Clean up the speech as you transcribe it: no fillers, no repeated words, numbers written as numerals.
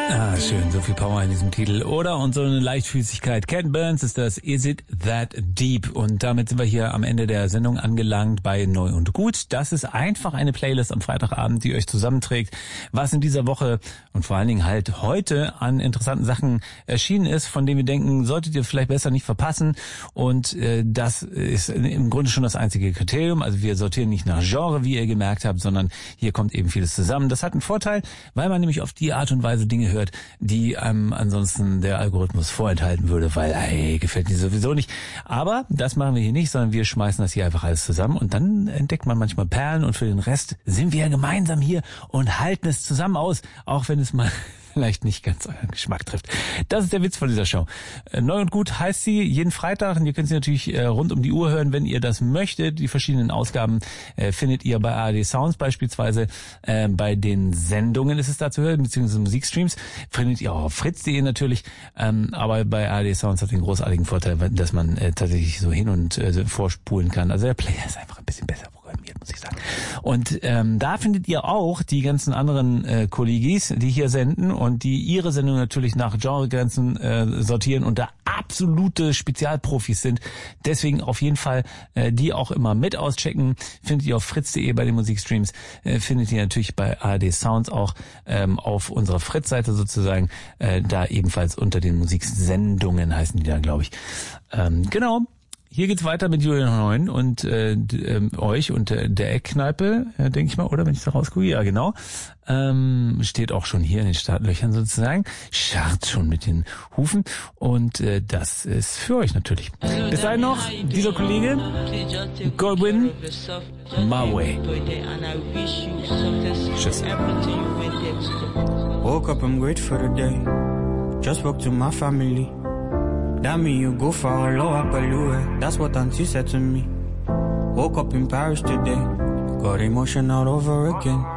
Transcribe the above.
Ah, schön, so viel Power in diesem Titel. Oder? Und so eine Leichtfüßigkeit. Ken Burns ist das Is It That Deep? Und damit sind wir hier am Ende der Sendung angelangt bei Neu und Gut. Das ist einfach eine Playlist am Freitagabend, die euch zusammenträgt, was in dieser Woche und vor allen Dingen halt heute an interessanten Sachen erschienen ist, von denen wir denken, solltet ihr vielleicht besser nicht verpassen. Und das ist im Grunde schon das einzige Kriterium. Also wir sortieren nicht nach Genre, wie ihr gemerkt habt, sondern hier kommt eben vieles zusammen. Das hat einen Vorteil, weil man nämlich auf die Art und Weise Dinge hört, die einem ansonsten der Algorithmus vorenthalten würde, weil, gefällt mir sowieso nicht. Aber das machen wir hier nicht, sondern wir schmeißen das hier einfach alles zusammen und dann entdeckt man manchmal Perlen und für den Rest sind wir ja gemeinsam hier und halten es zusammen aus, auch wenn es mal vielleicht nicht ganz euren Geschmack trifft. Das ist der Witz von dieser Show. Neu und Gut heißt sie jeden Freitag und ihr könnt sie natürlich rund um die Uhr hören, wenn ihr das möchtet. Die verschiedenen Ausgaben findet ihr bei ARD Sounds beispielsweise. Bei den Sendungen ist es da zu hören, beziehungsweise Musikstreams. Findet ihr auch auf fritz.de natürlich. Aber bei ARD Sounds hat den großartigen Vorteil, dass man tatsächlich so hin und vorspulen kann. Also der Player ist einfach ein bisschen besser programmiert, muss ich sagen. Und da findet ihr auch die ganzen anderen Kollegis, die hier senden und die ihre Sendung natürlich nach Genregrenzen sortieren und da absolute Spezialprofis sind. Deswegen auf jeden Fall die auch immer mit auschecken. Findet ihr auf fritz.de bei den Musikstreams. Findet ihr natürlich bei ARD Sounds auch auf unserer Fritz-Seite sozusagen. Da ebenfalls unter den Musiksendungen heißen die da, glaube ich. Genau. Hier geht's weiter mit Julian Neun und euch und der Eckkneipe, denke ich mal, oder wenn ich da rausgucke, ja genau. Steht auch schon hier in den Startlöchern sozusagen, scharrt schon mit den Hufen und das ist für euch natürlich. Bis dahin noch, dieser Kollege, Godwin, My Way. Tschüss. Woke up, I'm grateful for the day. Just spoke to my family. That mean you go for a low up a lure. That's what Auntie said to me. Woke up in Paris today. Got emotional over again.